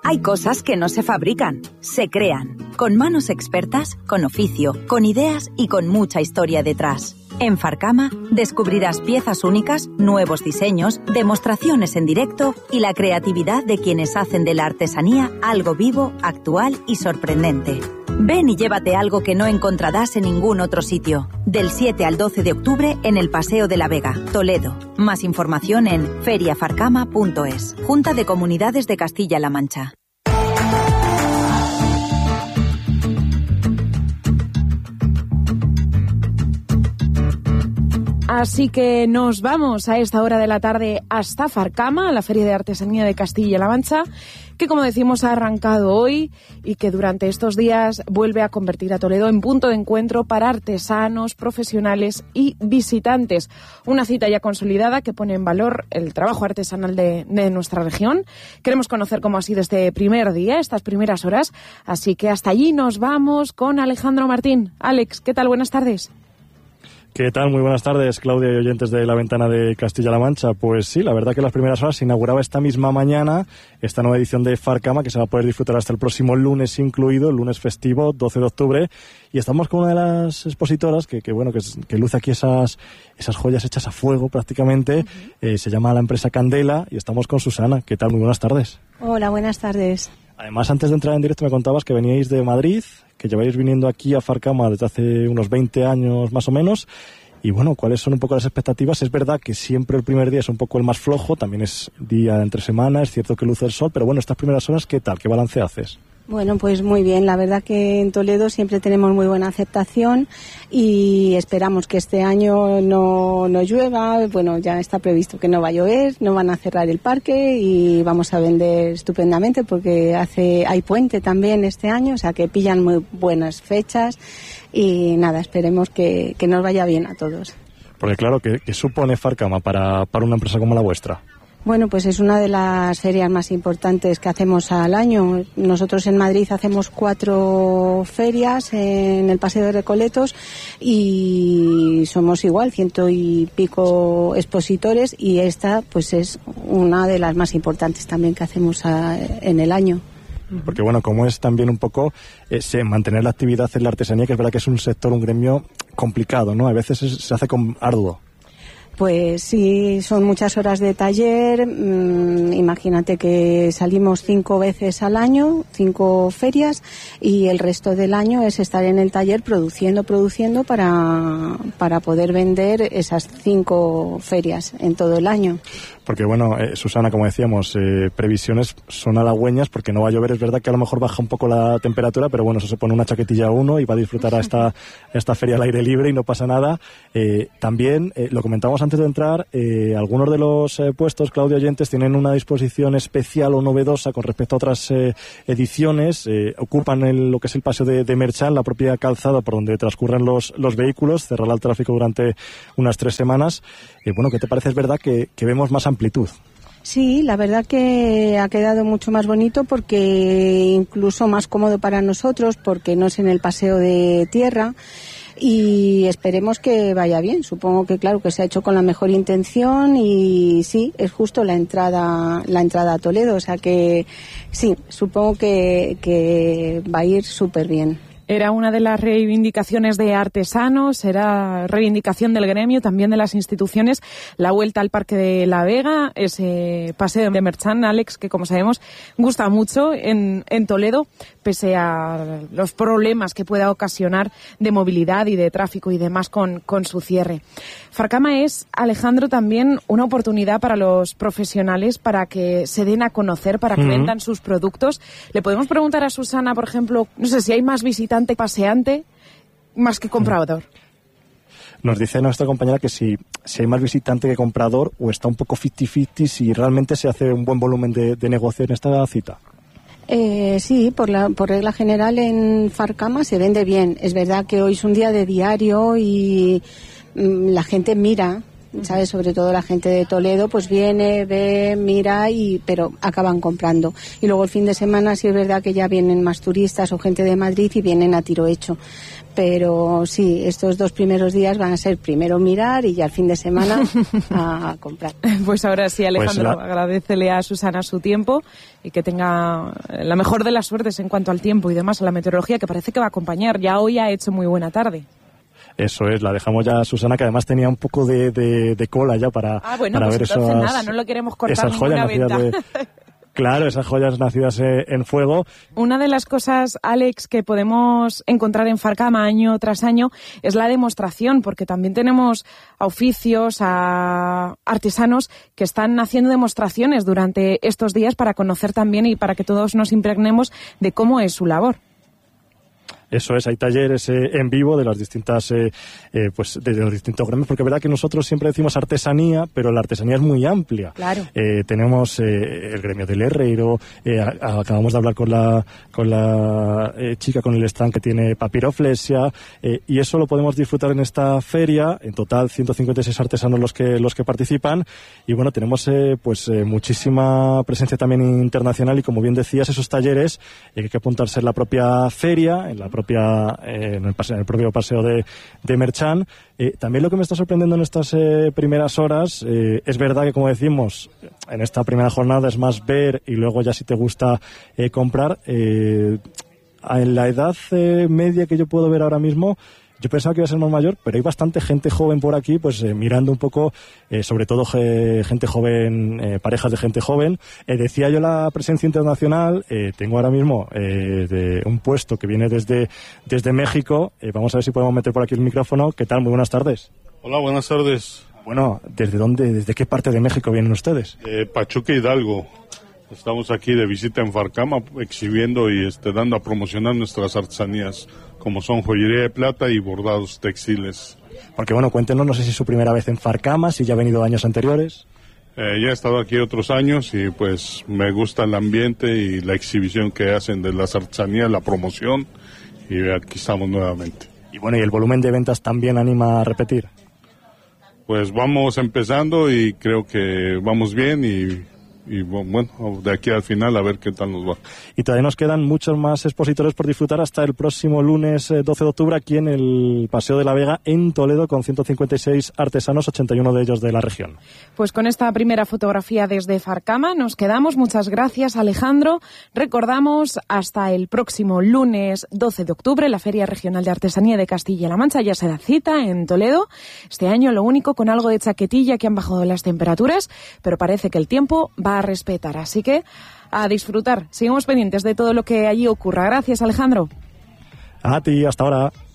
Hay cosas que no se fabrican, se crean, con manos expertas, con oficio, con ideas y con mucha historia detrás. En Farcama descubrirás piezas únicas, nuevos diseños, demostraciones en directo y la creatividad de quienes hacen de la artesanía algo vivo, actual y sorprendente. Ven y llévate algo que no encontrarás en ningún otro sitio. Del 7 al 12 de octubre en el Paseo de la Vega, Toledo. Más información en feriafarcama.es. Junta de Comunidades de Castilla-La Mancha. Así que nos vamos a esta hora de la tarde hasta Farcama, la Feria de Artesanía de Castilla-La Mancha, que como decimos ha arrancado hoy y que durante estos días vuelve a convertir a Toledo en punto de encuentro para artesanos, profesionales y visitantes. Una cita ya consolidada que pone en valor el trabajo artesanal de nuestra región. Queremos conocer cómo ha sido este primer día, estas primeras horas, así que hasta allí nos vamos con Alejandro Martín. Alex, ¿qué tal? Buenas tardes. ¿Qué tal? Muy buenas tardes, Claudia y oyentes de La Ventana de Castilla-La Mancha. Pues sí, la verdad que las primeras horas se inauguraba esta misma mañana esta nueva edición de Farcama, que se va a poder disfrutar hasta el próximo lunes incluido, el lunes festivo, 12 de octubre. Y estamos con una de las expositoras que luce aquí esas joyas hechas a fuego prácticamente. Se llama la empresa Candela y estamos con Susana. ¿Qué tal? Muy buenas tardes. Hola, buenas tardes. Además, antes de entrar en directo me contabas que veníais de Madrid, que lleváis viniendo aquí a Farcama desde hace unos 20 años más o menos. Y bueno, ¿cuáles son un poco las expectativas? Es verdad que siempre el primer día es un poco el más flojo, también es día entre semana, es cierto que luce el sol, pero bueno, estas primeras horas, ¿qué tal? ¿Qué balance haces? Bueno, pues muy bien. La verdad que en Toledo siempre tenemos muy buena aceptación y esperamos que este año no llueva. Bueno, ya está previsto que no va a llover, no van a cerrar el parque y vamos a vender estupendamente porque hay puente también este año, o sea que pillan muy buenas fechas y nada, esperemos que nos vaya bien a todos. Porque claro, ¿qué supone Farcama para una empresa como la vuestra? Bueno, pues es una de las ferias más importantes que hacemos al año. Nosotros en Madrid hacemos 4 ferias en el Paseo de Recoletos y somos igual, 100 y pico expositores y esta pues es una de las más importantes también que hacemos en el año. Porque bueno, como es también un poco mantener la actividad en la artesanía, que es verdad que es un sector, un gremio complicado, ¿no? A veces se hace arduo. Pues sí, son muchas horas de taller. Imagínate que salimos 5 veces al año, 5 ferias, y el resto del año es estar en el taller produciendo para poder vender esas 5 ferias en todo el año. Porque bueno, Susana, como decíamos, previsiones son halagüeñas porque no va a llover. Es verdad que a lo mejor baja un poco la temperatura, pero bueno, eso se pone una chaquetilla a uno y va a disfrutar a esta feria al aire libre y no pasa nada. También, lo comentamos antes de entrar, algunos de los puestos, Claudia, oyentes, tienen una disposición especial o novedosa con respecto a otras ediciones. Ocupan lo que es el paseo de Merchán, la propia calzada por donde transcurren los vehículos, cerrará el tráfico durante unas 3 semanas. Bueno, ¿qué te parece? Es verdad que vemos más amplitud. Sí, la verdad que ha quedado mucho más bonito porque incluso más cómodo para nosotros porque no es en el paseo de tierra y esperemos que vaya bien. Supongo que claro que se ha hecho con la mejor intención y sí, es justo la entrada a Toledo, o sea que sí, supongo que va a ir súper bien. Era una de las reivindicaciones de artesanos, era reivindicación del gremio, también de las instituciones, la vuelta al Parque de la Vega, ese paseo de Merchán, Alex, que como sabemos gusta mucho en Toledo, pese a los problemas que pueda ocasionar de movilidad y de tráfico y demás con su cierre. Farcama es, Alejandro, también una oportunidad para los profesionales para que se den a conocer, para que vendan sus productos. Le podemos preguntar a Susana, por ejemplo, no sé si hay más visitante paseante más que comprador. Nos dice nuestra compañera que si hay más visitante que comprador o está un poco 50-50 si realmente se hace un buen volumen de negocio en esta cita. Sí, por regla general en Farcama se vende bien. Es verdad que hoy es un día de diario y la gente mira ¿sabes? Sobre todo la gente de Toledo, pues viene, ve, mira, pero acaban comprando. Y luego el fin de semana sí es verdad que ya vienen más turistas o gente de Madrid y vienen a tiro hecho. Pero sí, estos 2 primeros días van a ser primero mirar y ya el fin de semana a comprar. Pues ahora sí, Alejandro, agradécele a Susana su tiempo y que tenga la mejor de las suertes en cuanto al tiempo y demás, a la meteorología, que parece que va a acompañar. Ya hoy ha hecho muy buena tarde. Eso es, la dejamos ya a Susana, que además tenía un poco de cola ya para bueno, para pues ver entonces esas, nada, no lo queremos cortar esas ninguna joyas venta. Claro, esas joyas nacidas en fuego. Una de las cosas, Alex, que podemos encontrar en Farcama año tras año es la demostración, porque también tenemos a oficios, a artesanos que están haciendo demostraciones durante estos días para conocer también y para que todos nos impregnemos de cómo es su labor. Eso es, hay talleres en vivo de las distintas, pues de los distintos gremios, porque es verdad que nosotros siempre decimos artesanía, pero la artesanía es muy amplia. Claro. Tenemos el gremio del herrero, acabamos de hablar con la chica con el stand que tiene papiroflexia, y eso lo podemos disfrutar en esta feria. En total 156 artesanos los que participan, y bueno, tenemos muchísima presencia también internacional, y como bien decías, esos talleres hay que apuntarse en la propia feria, en el propio paseo de Merchán. También lo que me está sorprendiendo en estas primeras horas, es verdad que, como decimos, en esta primera jornada es más ver y luego ya si te gusta comprar. En la edad media que yo puedo ver ahora mismo, yo pensaba que iba a ser más mayor, pero hay bastante gente joven por aquí, pues mirando un poco, sobre todo gente joven, parejas de gente joven. Decía yo la presencia internacional, tengo ahora mismo de un puesto que viene desde México. Vamos a ver si podemos meter por aquí el micrófono. ¿Qué tal? Muy buenas tardes. Hola, buenas tardes. Bueno, ¿desde qué parte de México vienen ustedes? Pachuca, Hidalgo. Estamos aquí de visita en Farcama, exhibiendo y dando a promocionar nuestras artesanías, como son joyería de plata y bordados textiles. Porque bueno, cuéntenos, no sé si es su primera vez en Farcama, si ya ha venido años anteriores. Ya he estado aquí otros años y pues me gusta el ambiente y la exhibición que hacen de las artesanías, la promoción, y aquí estamos nuevamente. Y bueno, ¿y el volumen de ventas también anima a repetir? Pues vamos empezando y creo que vamos bien y bueno, de aquí al final a ver qué tal nos va. Y todavía nos quedan muchos más expositores por disfrutar hasta el próximo lunes 12 de octubre aquí en el Paseo de la Vega en Toledo, con 156 artesanos, 81 de ellos de la región. Pues con esta primera fotografía desde Farcama nos quedamos. Muchas gracias, Alejandro. Recordamos, hasta el próximo lunes 12 de octubre la Feria Regional de Artesanía de Castilla-La Mancha ya se da cita en Toledo. Este año lo único, con algo de chaquetilla, que han bajado las temperaturas, pero parece que el tiempo va a respetar, así que a disfrutar. Seguimos pendientes de todo lo que allí ocurra. Gracias, Alejandro. A ti, hasta ahora.